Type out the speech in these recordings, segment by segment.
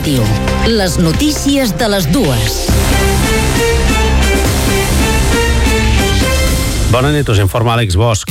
Informatiu. Les notícies de les 2. Bona nit, us informa Àlex Bosch.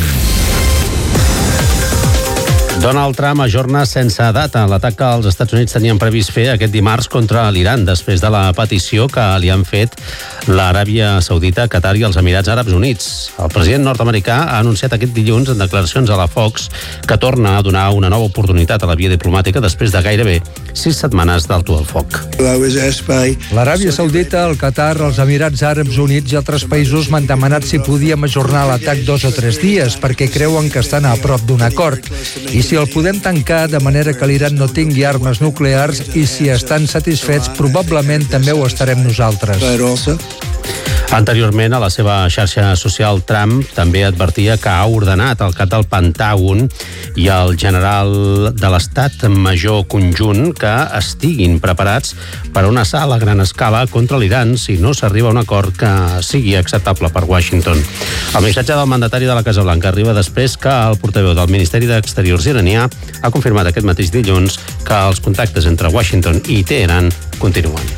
Donald Trump ajorna sense data l'atac que els Estats Units tenien previst fer aquest dimarts contra l'Iran després de la petició que li han fet l'Aràbia Saudita, Qatar i els Emirats Àrabs Units. El president nord-americà ha anunciat aquest dilluns en declaracions a la Fox que torna a donar una nova oportunitat a la via diplomàtica després de gairebé 6 setmanes d'alto al foc. L'Aràbia Saudita, el Qatar, els Emirats Àrabs Units i altres països m'han demanat si podíem ajornar l'atac 2 o 3 dies perquè creuen que estan a prop d'un acord. I si el podem tancar de manera que l'Iran no tingui armes nuclears i si estan satisfets, probablement també ho estarem nosaltres. Anteriorment, a la seva xarxa social, Trump també advertia que ha ordenat al cap del Pentàgon i al general de l'Estat Major Conjunt que estiguin preparats per a un assalt a gran escala contra l'Iran si no s'arriba a un acord que sigui acceptable per Washington. El missatge del mandatari de la Casa Blanca arriba després que el portaveu del Ministeri d'Exteriors iranià ha confirmat aquest mateix dilluns que els contactes entre Washington i Teheran continuen.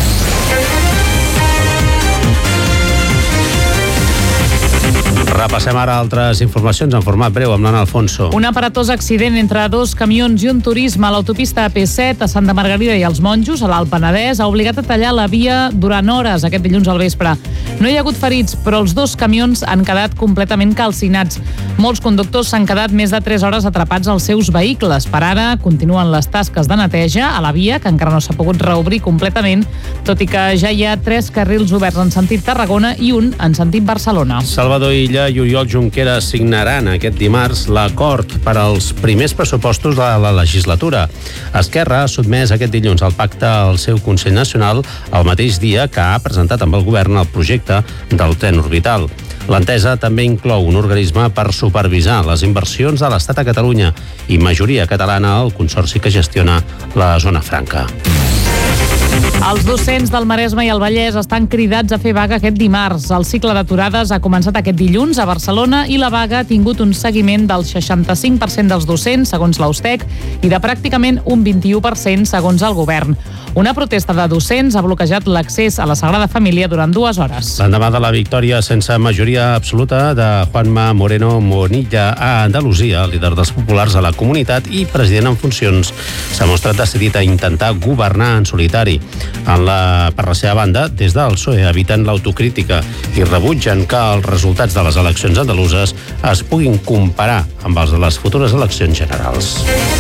Repassem ara altres informacions en format breu amb l'Anna Alfonso. Un aparatós accident entre 2 camions i un turisme a l'autopista AP7 a Santa Margarida i els Monjos, a l'Alt Penedès, ha obligat a tallar la via durant hores aquest dilluns al vespre. No hi ha hagut ferits, però els 2 camions han quedat completament calcinats. Molts conductors s'han quedat més de 3 hores atrapats als seus vehicles. Per ara continuen les tasques de neteja a la via, que encara no s'ha pogut reobrir completament, tot i que ja hi ha 3 carrils oberts en sentit Tarragona i un en sentit Barcelona. Salvador Illa i Oriol Junqueras signaran aquest dimarts l'acord per als primers pressupostos de la legislatura. Esquerra ha sotmès aquest dilluns al pacte al seu Consell Nacional el mateix dia que ha presentat amb el govern el projecte del tren orbital. L'entesa també inclou un organisme per supervisar les inversions de l'Estat a Catalunya i majoria catalana al consorci que gestiona la Zona Franca. Els docents del Maresme i el Vallès estan cridats a fer vaga aquest dimarts. El cicle d'aturades ha començat aquest dilluns a Barcelona i la vaga ha tingut un seguiment del 65% dels docents, segons l'Austec, i de pràcticament un 21% segons el govern. Una protesta de docents ha bloquejat l'accés a la Sagrada Família durant 2 hores. L'endemà de la victòria sense majoria absoluta de Juanma Moreno Monilla a Andalusia, líder dels populars a la comunitat i president en funcions, s'ha mostrat decidit a intentar governar en solitari. Per la seva banda, des del PSOE eviten l'autocrítica i rebutgen que els resultats de les eleccions andaluses es puguin comparar amb els de les futures eleccions generals.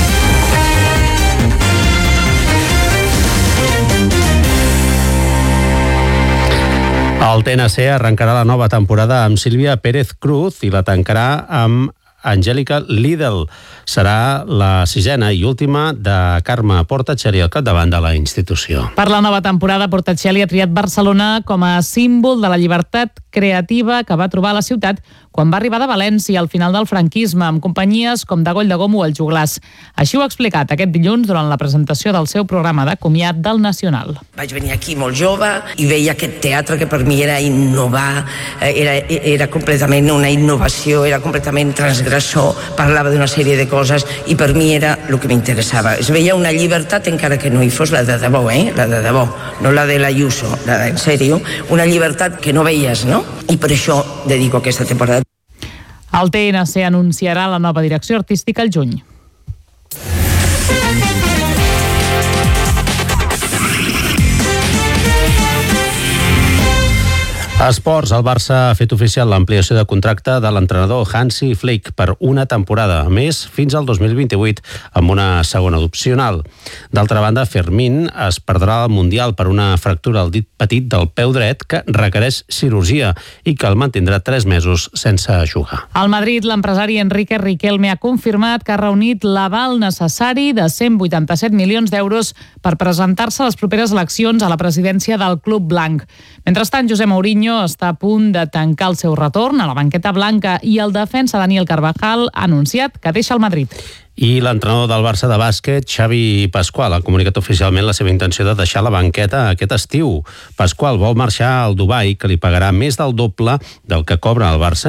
El TNC arrencarà la nova temporada amb Sílvia Pérez Cruz i la tancarà amb Angélica Lidl. Serà la 6ª i última de Carme Portacelli al capdavant de la institució. Per la nova temporada, Portacelli ha triat Barcelona com a símbol de la llibertat creativa que va trobar a la ciutat quan va arribar de València al final del franquisme, amb companyies com Dagoll de Gom o el Joglàs. Així ho ha explicat aquest dilluns durant la presentació del seu programa de comiat del Nacional. Vaig venir aquí molt jove i veia aquest teatre que per mi era innovar, era completament una innovació, era completament transgressor, parlava d'una sèrie de coses i per mi era el que m'interessava. Es veia una llibertat encara que no hi fos la de debò, la de debò, no la de l'Ayuso, la de en sèrio, una llibertat que no veies, no? I per això dedico aquesta temporada. El TNC anunciarà la nova direcció artística al juny. A esports, el Barça ha fet oficial l'ampliació de contracte de l'entrenador Hansi Flick per una temporada, a més, fins al 2028, amb una segona opcional. D'altra banda, Fermín es perdrà el Mundial per una fractura al dit petit del peu dret que requereix cirurgia i que el mantindrà 3 mesos sense jugar. Al Madrid, l'empresari Enrique Riquelme ha confirmat que ha reunit l'aval necessari de 187 milions d'euros per presentar-se a les properes eleccions a la presidència del Club Blanc. Mentrestant, José Mourinho està a punt de tancar el seu retorn a la banqueta blanca i el defensa Daniel Carvajal ha anunciat que deixa el Madrid. I l'entrenador del Barça de bàsquet, Xavi Pascual, ha comunicat oficialment la seva intenció de deixar la banqueta aquest estiu. Pascual vol marxar al Dubai, que li pagarà més del doble del que cobra el Barça